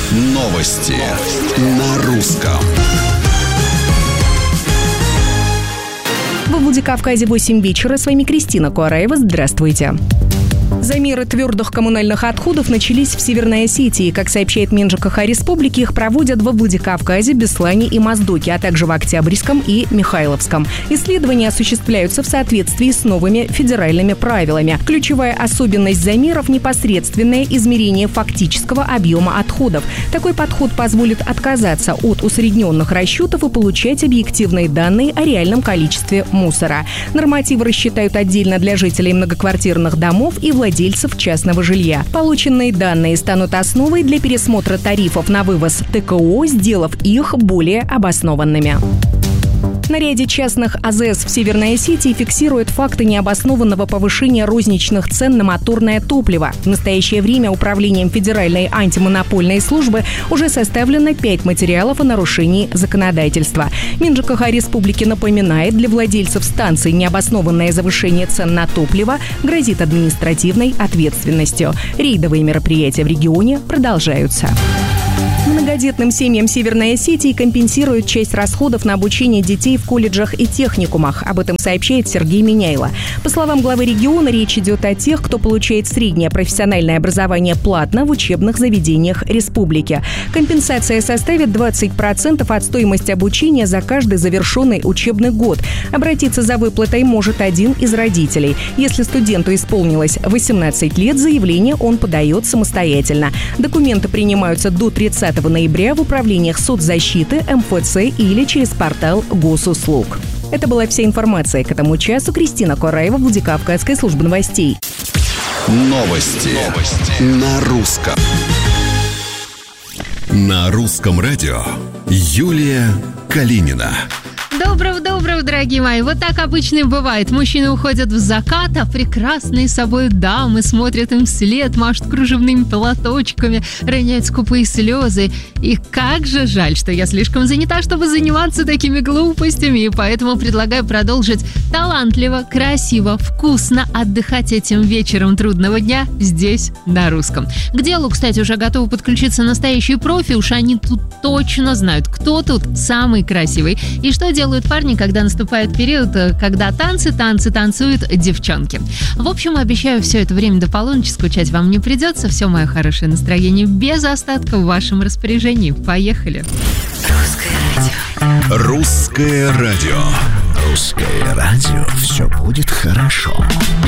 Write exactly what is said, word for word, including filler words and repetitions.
Новости на русском. Во Владикавказе восемь вечера. С вами Кристина Куараева. Здравствуйте. Замеры твердых коммунальных отходов начались в Северной Осетии. Как сообщает МинЖКХ республики, их проводят во Владикавказе, Беслане и Моздоке, а также в Октябрьском и Михайловском. Исследования осуществляются в соответствии с новыми федеральными правилами. Ключевая особенность замеров – непосредственное измерение фактического объема отходов. Такой подход позволит отказаться от усредненных расчетов и получать объективные данные о реальном количестве мусора. Нормативы рассчитают отдельно для жителей многоквартирных домов и владельцев частного жилья. Полученные данные станут основой для пересмотра тарифов на вывоз ТКО, сделав их более обоснованными. На ряде частных АЗС в Северной Осетии фиксируют факты необоснованного повышения розничных цен на моторное топливо. В настоящее время Управлением Федеральной антимонопольной службы уже составлено пять материалов о нарушении законодательства. МинЖКХ республики напоминает, для владельцев станций необоснованное завышение цен на топливо грозит административной ответственностью. Рейдовые мероприятия в регионе продолжаются. Многодетным семьям Северной Осетии компенсируют часть расходов на обучение детей в колледжах и техникумах. Об этом сообщает Сергей Миняйло. По словам главы региона, речь идет о тех, кто получает среднее профессиональное образование платно в учебных заведениях республики. Компенсация составит двадцать процентов от стоимости обучения за каждый завершенный учебный год. Обратиться за выплатой может один из родителей. Если студенту исполнилось восемнадцать лет, заявление он подает самостоятельно. Документы принимаются до тридцатого ноября в управлениях соцзащиты, эм эф цэ или через портал госуслуг. Это была вся информация к этому часу. Кристина Куараева, Владикавказская служба новостей. Новости, Новости. на русском. На русском радио Юлия Калинина. Доброго-доброго, дорогие мои. Вот так обычно и бывает. Мужчины уходят в закат, а прекрасные собой дамы смотрят им вслед, машут кружевными платочками, роняют скупые слезы. И как же жаль, что я слишком занята, чтобы заниматься такими глупостями. И поэтому предлагаю продолжить талантливо, красиво, вкусно отдыхать этим вечером трудного дня здесь, на русском. К делу, кстати, уже готовы подключиться настоящие профи. Уж они тут точно знают, кто тут самый красивый. И что делают парни, когда наступает период, когда танцы, танцы танцуют девчонки. В общем, обещаю, все это время до полуночи скучать вам не придется. Все мое хорошее настроение без остатка в вашем распоряжении. Поехали. Русское радио. Русское радио. Русское радио. Все будет хорошо.